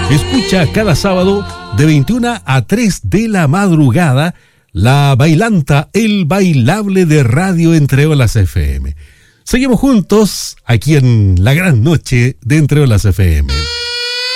Escucha cada sábado de 21 a 3 de la madrugada La Bailanta, el bailable de Radio Entre Olas FM. Seguimos juntos aquí en la gran noche de Entre Olas FM.